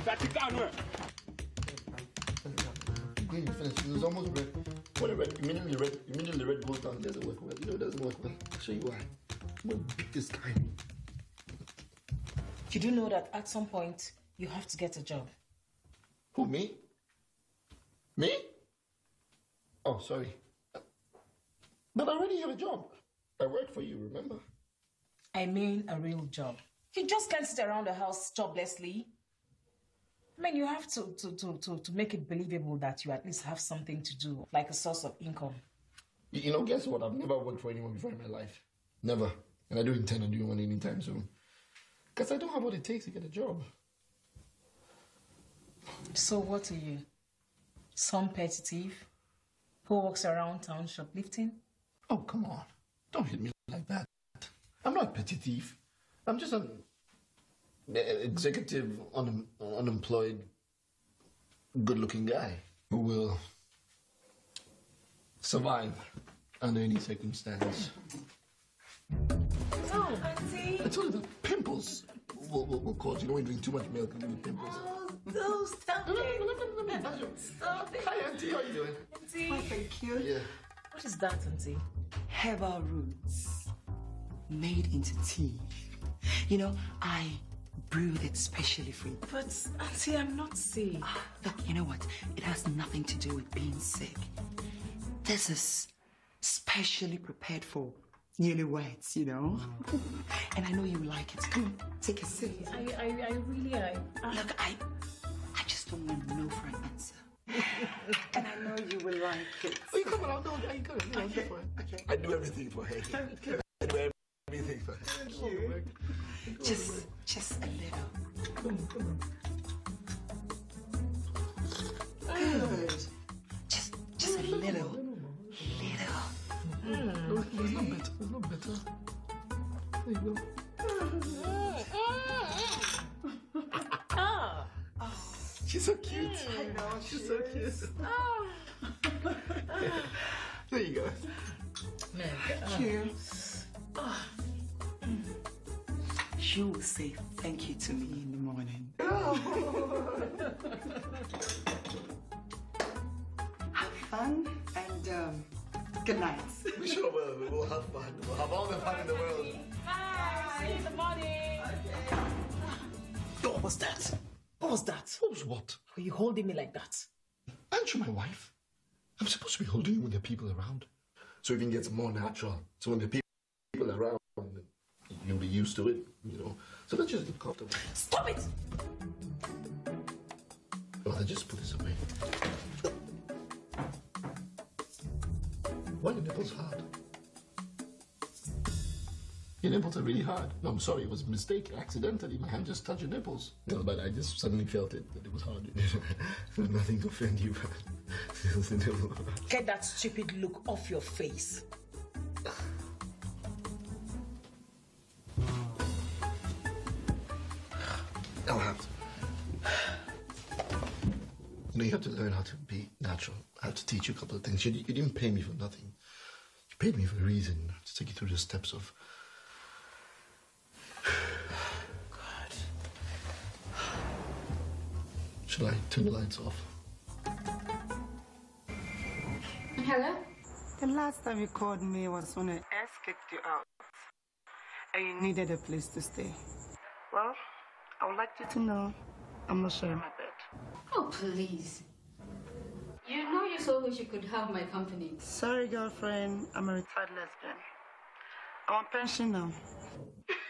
Green, you finished. It was almost red. When immediately red goes down, it doesn't work well. You know, it doesn't work well. I'll show you why. I'm gonna beat this guy. You do know that at some point you have to get a job. Who, me? Me? Oh, sorry. But I already have a job. I work for you, remember? I mean a real job. You just can't sit around the house joblessly. I mean, you have to make it believable that you at least have something to do, like a source of income. You know, guess what? I've never worked for anyone before in my life. Never. And I don't intend on doing one anytime soon. Because I don't have what it takes to get a job. So what are you? Some petty thief who walks around town shoplifting? Oh, come on. Don't hit me like that. I'm not a petty thief. I'm just an executive, unemployed, good-looking guy who will survive under any circumstance. Oh, Auntie. I told you that pimples will cause, you know, when you're drinking too much milk and you get pimples. Oh, stop No, it. let me Stop it. Hi, Auntie. How you doing? Auntie. Oh, thank you. Yeah. What is that, Auntie? Herbal roots made into tea. You know, I brewed it specially for you. But, Auntie, I'm not sick. Look, you know what? It has nothing to do with being sick. This is specially prepared for newlyweds, you know? And I know you like it. Come on, take a sip. I really. Look, I just don't want no for an answer. And I know you will like it. Oh, you come on, I'll do it. You come on. Okay. Okay. I do everything for her. I do everything for her. Thank you. Just a little. Come on. Good. Just a little. There's no better. There's no better. There you go. She's so cute. I know, She's so cute. There you go. Thank you. You will say thank you to me in the morning. Have fun and good night. We sure will. We'll have fun. We'll have all the fun in the world. Bye. See you in the morning. What was that? What was that? What was what? Were you holding me like that? Aren't you my wife? I'm supposed to be holding you when there are people around. So it even gets more natural. So when there are people around, you'll be used to it, you know. So let's just get comfortable. Stop it! Well, I'll just put this away. Why are your nipples hard? Your nipples are really hard. No, I'm sorry, it was a mistake. Accidentally, my hand just touched your nipples. No, but I just suddenly felt it, that it was hard. Nothing to offend you, but... Get that stupid look off your face. I'll have to. You know, you have to learn how to be natural. I have to teach you a couple of things. You didn't pay me for nothing. You paid me for a reason. I have to take you through the steps of... God. Shall I turn the lights off? Hello? The last time you called me was when an ex kicked you out and you needed a place to stay. Well, I would like you to know I'm not sharing my bed. Oh, please. You know you so wish you could have my company. Sorry, girlfriend. I'm a retired lesbian. I'm on pension now.